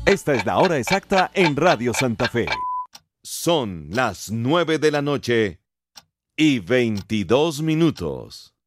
Esta es la hora exacta en Radio Santa Fe. Son las 9 de la noche y 22 minutos.